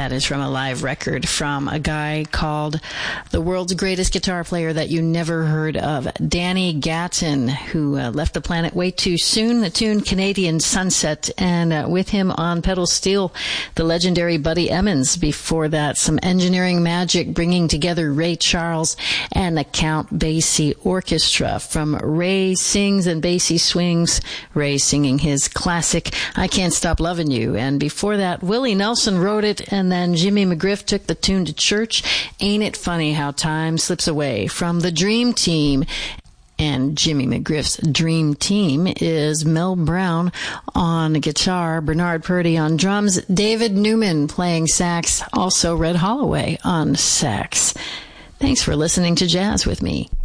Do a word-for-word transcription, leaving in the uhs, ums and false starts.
That is from a live record from a guy called the world's greatest guitar player that you never heard of, Danny Gatton, who uh, left the planet way too soon. The tune Canadian Sunset, and uh, with him on pedal steel, the legendary Buddy Emmons. Before that, some engineering magic bringing together Ray Charles and the Count Basie Orchestra. From Ray Sings and Basie Swings, Ray singing his classic I Can't Stop Loving You. And before that, Willie Nelson wrote it, and then Jimmy McGriff took the tune to church. Ain't it funny how time slips away? From the Dream Team. And Jimmy McGriff's Dream Team is Mel Brown on guitar, Bernard Purdy on drums, David Newman playing sax, also Red Holloway on sax. Thanks for listening to Jazz with me.